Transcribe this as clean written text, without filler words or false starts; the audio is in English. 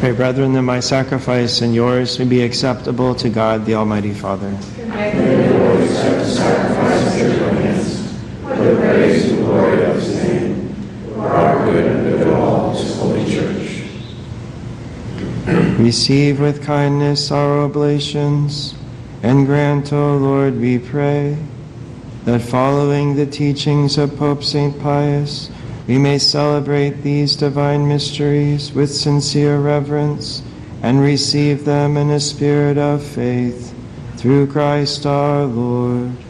pray, brethren, that my sacrifice and yours may be acceptable to God, the Almighty Father. May the Lord accept the sacrifice of your hands, for the praise and glory of his name, for our good and the good of all his holy church. Receive with kindness our oblations, and grant, O Lord, we pray, that following the teachings of Pope St. Pius, we may celebrate these divine mysteries with sincere reverence and receive them in a spirit of faith, through Christ our Lord.